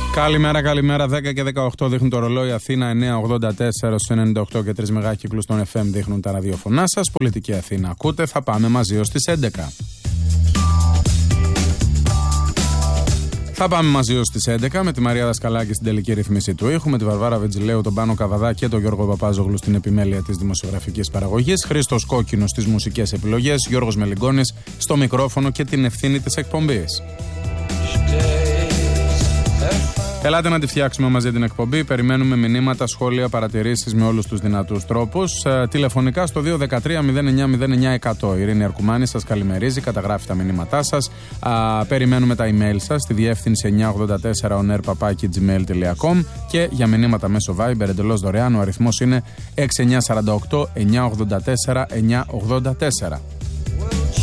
Καλημέρα. 10 και 18 δείχνουν το ρολόι. Αθήνα 984 στους 98 και 3 μεγάκυκλους των FM δείχνουν τα ραδιοφωνά σας. Πολιτική Αθήνα ακούτε. Θα πάμε μαζί ως τις 11. Θα πάμε μαζί ως τις 11 με τη Μαρία Δασκαλάκη στην τελική ρυθμίση του ήχου, με τη Βαρβάρα Βετζιλέου, τον Πάνο Καβαδά και τον Γιώργο Παπάζογλου στην επιμέλεια της δημοσιογραφικής παραγωγής, Χρήστος Κόκκινος στις μουσικές επιλογές, Γιώργος Μελιγκόνης στο μικρόφωνο και την ευθύνη της εκπομπής. Ελάτε να τη φτιάξουμε μαζί την εκπομπή. Περιμένουμε μηνύματα, σχόλια, παρατηρήσεις με όλους τους δυνατούς τρόπους. Τηλεφωνικά στο 213-09-09-100. Η Ειρήνη Αρκουμάνη σας καλημερίζει, καταγράφει τα μηνύματά σας. Περιμένουμε τα email σας στη διεύθυνση 984oner@gmail.com και για μηνύματα μέσω Viber εντελώς δωρεάν. Ο αριθμός είναι 6948 984 984.